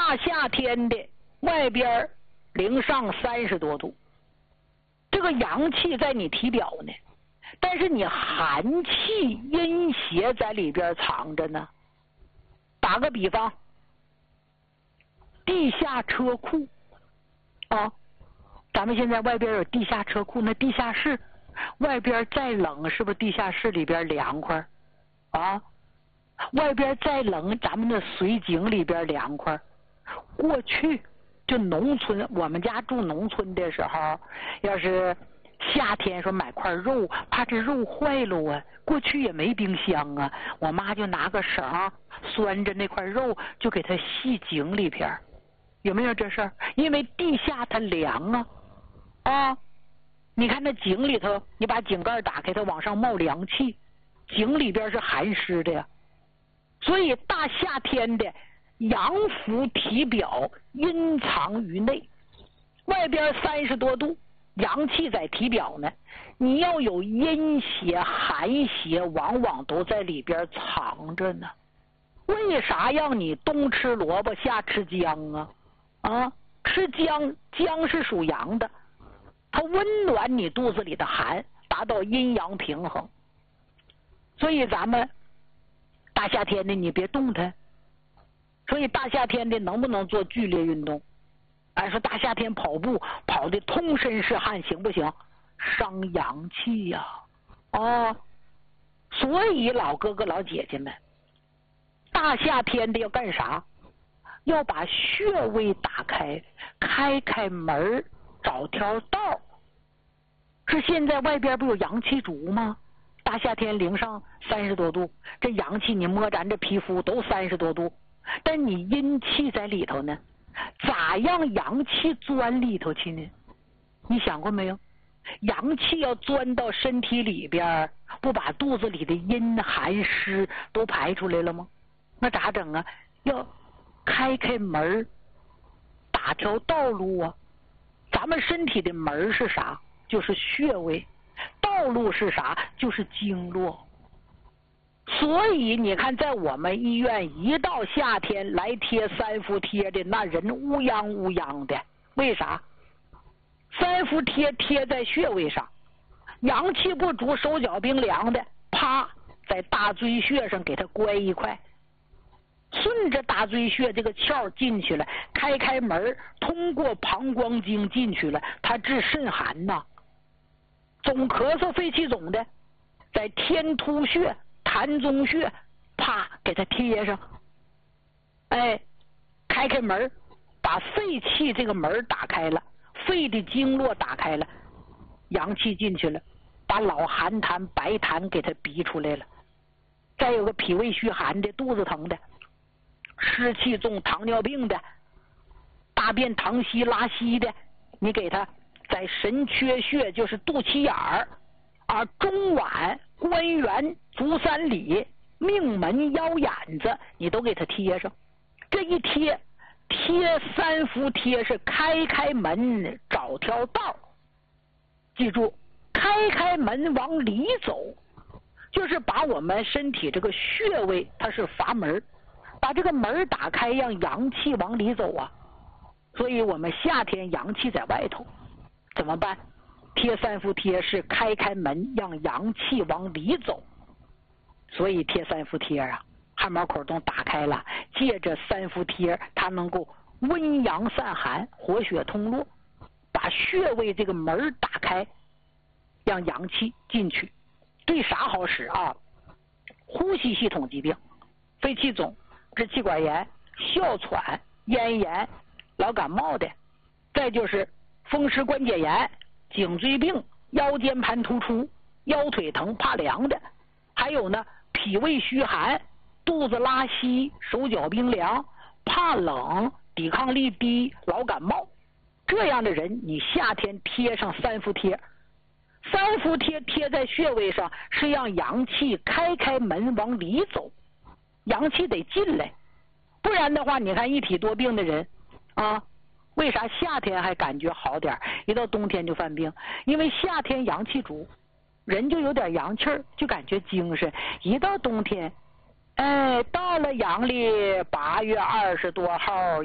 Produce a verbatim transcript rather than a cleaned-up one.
大夏天的，外边零上三十多度，这个阳气在你体表呢，但是你寒气阴邪在里边藏着呢。打个比方，地下车库啊，咱们现在外边有地下车库，那地下室外边再冷，是不是地下室里边凉快啊？外边再冷，咱们的水井里边凉快。过去就农村，我们家住农村的时候，要是夏天说买块肉，怕这肉坏了啊，过去也没冰箱啊，我妈就拿个绳拴着那块肉，就给它系井里边。有没有这事儿？因为地下它凉啊啊！你看那井里头，你把井盖打开，它往上冒凉气，井里边是寒湿的呀。所以大夏天的，阳伏体表，阴藏于内，外边三十多度，阳气在体表呢，你要有阴邪寒邪，往往都在里边藏着呢。为啥让你冬吃萝卜夏吃姜啊？啊，吃姜，姜是属阳的，它温暖你肚子里的寒，达到阴阳平衡。所以咱们大夏天的你别动弹。所以大夏天的能不能做剧烈运动？哎，说大夏天跑步跑的通身是汗行不行？伤阳气呀！哦，所以老哥哥老姐姐们，大夏天的要干啥？要把穴位打开，开开门，找条道。是现在外边不有阳气足吗？大夏天零上三十多度，这阳气你摸咱这皮肤都三十多度，但你阴气在里头呢，咋让阳气钻里头去呢？你想过没有？阳气要钻到身体里边，不把肚子里的阴寒湿都排出来了吗？那咋整啊？要开开门，打条道路啊！咱们身体的门是啥？就是穴位。道路是啥？就是经络。所以你看，在我们医院一到夏天来贴三伏贴的，那人乌泱乌泱的。为啥？三伏贴贴在穴位上，阳气不足、手脚冰凉的，啪，在大椎穴上给它关一块，顺着大椎穴这个窍进去了，开开门，通过膀胱经进去了，它治肾寒呐。总咳嗽、肺气肿的，在天突穴、膻中穴，啪给它贴上，哎，开开门，把肺气这个门打开了，肺的经络打开了，阳气进去了，把老寒痰、白痰给它逼出来了。再有个脾胃虚寒的、肚子疼的、湿气重、糖尿病的、大便溏稀拉稀的，你给他在神阙穴，就是肚脐眼儿啊，中脘、关元、足三里、命门、腰眼子，你都给他贴上。这一贴，贴三伏贴是开开门，找条道。记住，开开门往里走，就是把我们身体这个穴位，它是阀门，把这个门打开，让阳气往里走啊。所以我们夏天阳气在外头，怎么办？贴三伏贴是开开门，让阳气往里走。所以贴三伏贴啊，汗毛孔都打开了，借着三伏贴，它能够温阳散寒、活血通络，把穴位这个门打开，让阳气进去。对啥好使啊？呼吸系统疾病、肺气肿、支气管炎、哮喘、咽炎、老感冒的，再就是风湿关节炎、颈椎病、腰间盘突出、腰腿疼怕凉的，还有呢脾胃虚寒、肚子拉稀、手脚冰凉、怕冷、抵抗力低、老感冒，这样的人你夏天贴上三伏贴。三伏贴贴在穴位上，是让阳气开开门往里走，阳气得进来，不然的话，你看一体多病的人啊，为啥夏天还感觉好点，一到冬天就犯病？因为夏天阳气足，人就有点阳气儿，就感觉精神。一到冬天，哎，到了阳历八月二十多号。